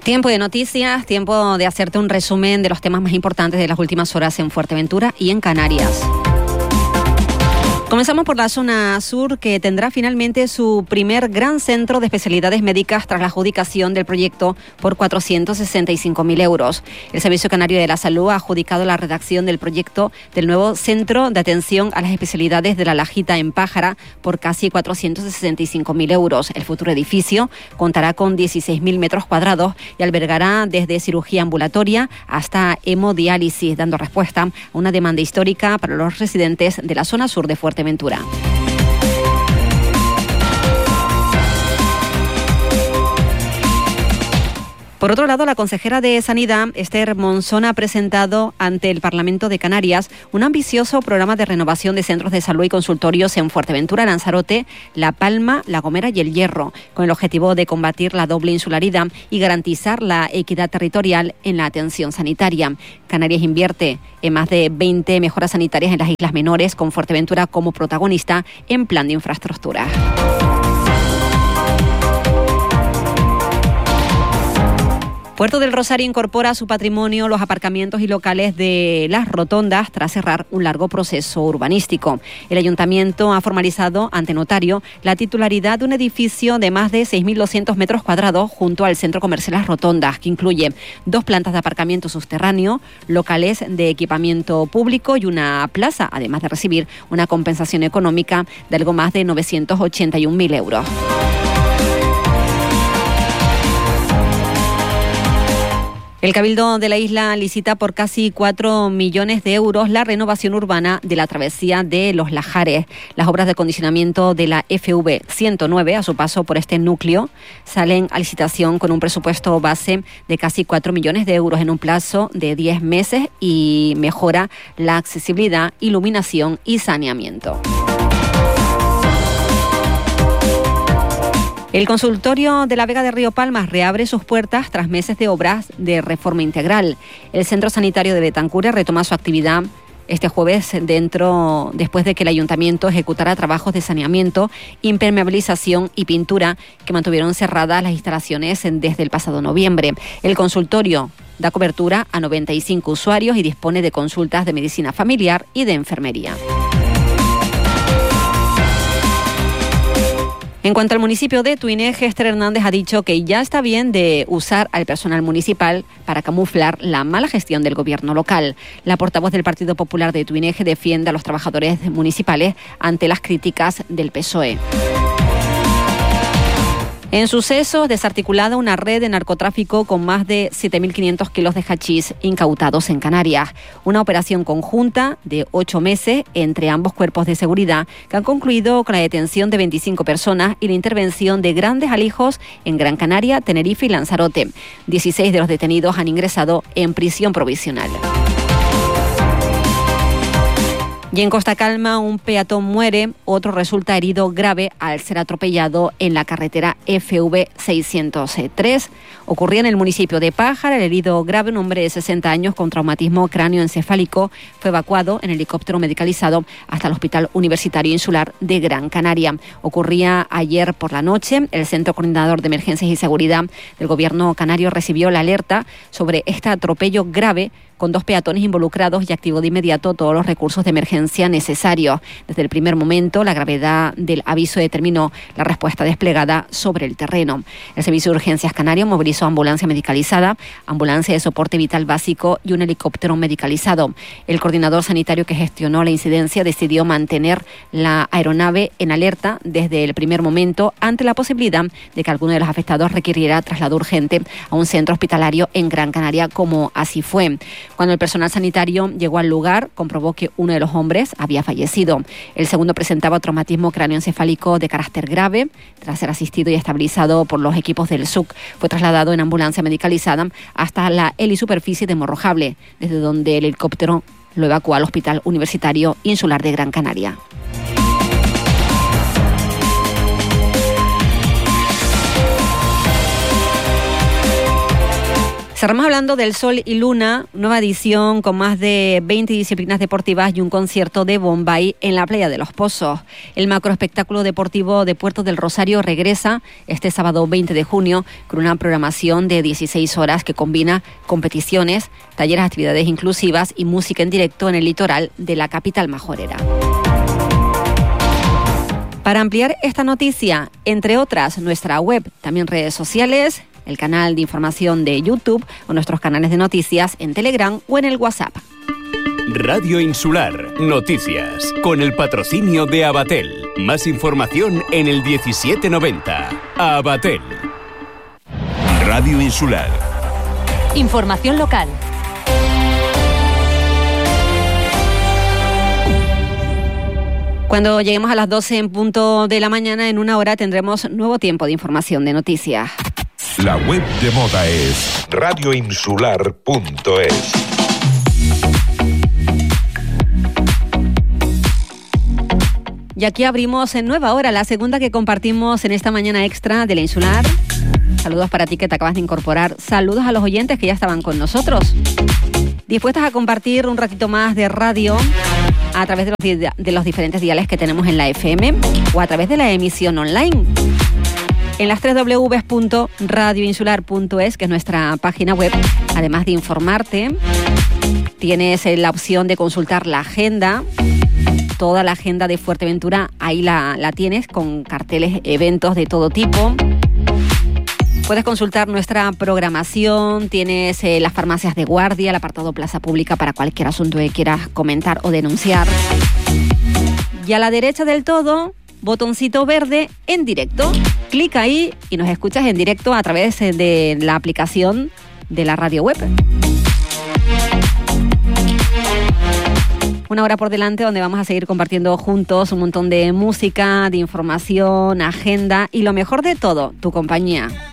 Tiempo de noticias, tiempo de hacerte un resumen de los temas más importantes de las últimas horas en Fuerteventura y en Canarias. Comenzamos por la zona sur, que tendrá finalmente su primer gran centro de especialidades médicas tras la adjudicación del proyecto por 465.000 euros. El Servicio Canario de la Salud ha adjudicado la redacción del proyecto del nuevo centro de atención a las especialidades de La Lajita en Pájara por casi 465.000 euros. El futuro edificio contará con 16.000 metros cuadrados y albergará desde cirugía ambulatoria hasta hemodiálisis, dando respuesta a una demanda histórica para los residentes de la zona sur de Fuerteventura. Por otro lado, la consejera de Sanidad, Esther Monzón, ha presentado ante el Parlamento de Canarias un ambicioso programa de renovación de centros de salud y consultorios en Fuerteventura, Lanzarote, La Palma, La Gomera y El Hierro, con el objetivo de combatir la doble insularidad y garantizar la equidad territorial en la atención sanitaria. Canarias invierte en más de 20 mejoras sanitarias en las islas menores, con Fuerteventura como protagonista en plan de infraestructura. Puerto del Rosario incorpora a su patrimonio los aparcamientos y locales de Las Rotondas tras cerrar un largo proceso urbanístico. El ayuntamiento ha formalizado ante notario la titularidad de un edificio de más de 6.200 metros cuadrados junto al Centro Comercial Las Rotondas, que incluye 2 plantas de aparcamiento subterráneo, locales de equipamiento público y una plaza, además de recibir una compensación económica de algo más de 981.000 euros. El Cabildo de la isla licita por casi 4 millones de euros la renovación urbana de la travesía de Los Lajares. Las obras de acondicionamiento de la FV 109 a su paso por este núcleo salen a licitación con un presupuesto base de casi 4 millones de euros en un plazo de 10 meses y mejora la accesibilidad, iluminación y saneamiento. El consultorio de la Vega de Río Palmas reabre sus puertas tras meses de obras de reforma integral. El centro sanitario de Betancura retoma su actividad este jueves después de que el ayuntamiento ejecutara trabajos de saneamiento, impermeabilización y pintura que mantuvieron cerradas las instalaciones desde el pasado noviembre. El consultorio da cobertura a 95 usuarios y dispone de consultas de medicina familiar y de enfermería. En cuanto al municipio de Tuineje, Esther Hernández ha dicho que ya está bien de usar al personal municipal para camuflar la mala gestión del gobierno local. La portavoz del Partido Popular de Tuineje defiende a los trabajadores municipales ante las críticas del PSOE. En sucesos, desarticulada una red de narcotráfico con más de 7.500 kilos de hachís incautados en Canarias. Una operación conjunta de 8 meses entre ambos cuerpos de seguridad que han concluido con la detención de 25 personas y la intervención de grandes alijos en Gran Canaria, Tenerife y Lanzarote. 16 de los detenidos han ingresado en prisión provisional. Y en Costa Calma, un peatón muere, otro resulta herido grave al ser atropellado en la carretera FV 603. Ocurría en el municipio de Pájara. El herido grave, un hombre de 60 años con traumatismo cráneoencefálico, fue evacuado en helicóptero medicalizado hasta el Hospital Universitario Insular de Gran Canaria. Ocurría ayer por la noche. El Centro Coordinador de Emergencias y Seguridad del Gobierno canario recibió la alerta sobre este atropello grave con 2 peatones involucrados y activó de inmediato todos los recursos de emergencia necesarios. Desde el primer momento, la gravedad del aviso determinó la respuesta desplegada sobre el terreno. El Servicio de Urgencias Canario movilizó ambulancia medicalizada, ambulancia de soporte vital básico y un helicóptero medicalizado. El coordinador sanitario que gestionó la incidencia decidió mantener la aeronave en alerta desde el primer momento ante la posibilidad de que alguno de los afectados requiriera traslado urgente a un centro hospitalario en Gran Canaria, como así fue. Cuando el personal sanitario llegó al lugar, comprobó que uno de los hombres había fallecido. El segundo presentaba traumatismo cráneoencefálico de carácter grave. Tras ser asistido y estabilizado por los equipos del SUC, fue trasladado en ambulancia medicalizada hasta la helisuperficie de Morrojable, desde donde el helicóptero lo evacuó al Hospital Universitario Insular de Gran Canaria. Cerramos hablando del Sol y Luna, nueva edición con más de 20 disciplinas deportivas y un concierto de Bombay en la Playa de los Pozos. El macroespectáculo deportivo de Puerto del Rosario regresa este sábado 20 de junio con una programación de 16 horas que combina competiciones, talleres, actividades inclusivas y música en directo en el litoral de la capital majorera. Para ampliar esta noticia, entre otras, nuestra web, también redes sociales, el canal de información de YouTube o nuestros canales de noticias en Telegram o en el WhatsApp. Radio Insular, noticias, con el patrocinio de Abatel. Más información en el 1790. Abatel. Radio Insular. Información local. Cuando lleguemos a las 12 en punto de la mañana, en una hora tendremos nuevo tiempo de información de noticias. La web de moda es radioinsular.es. Y aquí abrimos en nueva hora, la segunda que compartimos en esta mañana extra de la Insular. Saludos para ti que te acabas de incorporar. Saludos a los oyentes que ya estaban con nosotros. Dispuestos a compartir un ratito más de radio a través de los diferentes diales que tenemos en la FM o a través de la emisión online. En las www.radioinsular.es, que es nuestra página web, además de informarte, tienes la opción de consultar la agenda. Toda la agenda de Fuerteventura ahí la tienes, con carteles, eventos de todo tipo. Puedes consultar nuestra programación, tienes las farmacias de guardia, el apartado Plaza Pública para cualquier asunto que quieras comentar o denunciar. Y a la derecha del todo, botoncito verde en directo. Clica ahí y nos escuchas en directo a través de la aplicación de la radio web. Una hora por delante donde vamos a seguir compartiendo juntos un montón de música, de información, agenda y lo mejor de todo, tu compañía.